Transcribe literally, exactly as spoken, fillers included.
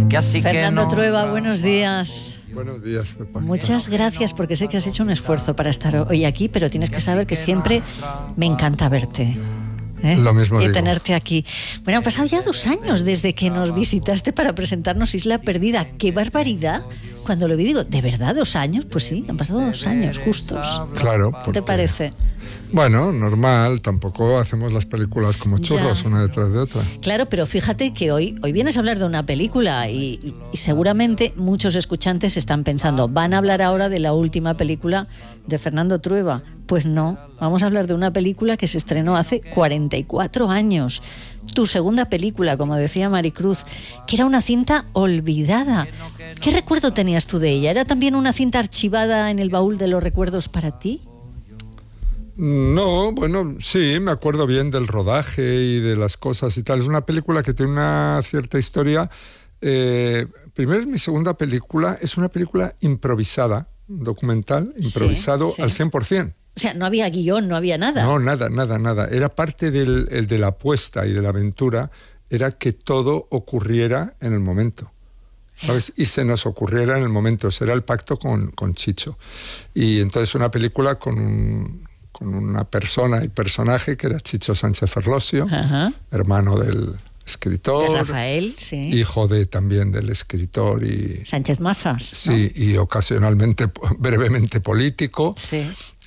que así Fernando que no... Trueba, buenos días. Buenos días, Pepa. Muchas gracias, porque sé que has hecho un esfuerzo para estar hoy aquí, pero tienes que saber que siempre me encanta verte. ¿Eh? Lo mismo y digo. tenerte aquí. Bueno, han pasado ya dos años desde que nos visitaste para presentarnos Isla Perdida. ¡Qué barbaridad! Cuando lo vi digo, ¿de verdad dos años? Pues sí, han pasado dos años justos. Claro. ¿Qué te parece? Bueno, normal, tampoco hacemos las películas como churros, Ya. una detrás de otra. Claro, pero fíjate que hoy, hoy vienes a hablar de una película y, y seguramente muchos escuchantes están pensando, van a hablar ahora de la última película de Fernando Trueba. Pues no, vamos a hablar de una película que se estrenó hace cuarenta y cuatro años. Tu segunda película, como decía Maricruz, que era una cinta olvidada. ¿Qué recuerdo tenías tú de ella? ¿Era también una cinta archivada en el baúl de los recuerdos para ti? No, bueno, sí, me acuerdo bien del rodaje y de las cosas y tal. Es una película que tiene una cierta historia. Eh, primero, es mi segunda película, es una película improvisada, documental, improvisado Sí, sí. al cien por ciento. O sea, no había guión, no había nada. No, nada, nada, nada. Era parte del, el de la apuesta y de la aventura, era que todo ocurriera en el momento, ¿sabes? Y se nos ocurriera en el momento. Ese era el pacto con, con Chicho. Y entonces una película con, un, con una persona y personaje que era Chicho Sánchez Ferlosio, Ajá. hermano del escritor, De Rafael, sí. hijo de también del escritor y... Sánchez Mazas, ¿no? Sí, y ocasionalmente, brevemente político. Sí.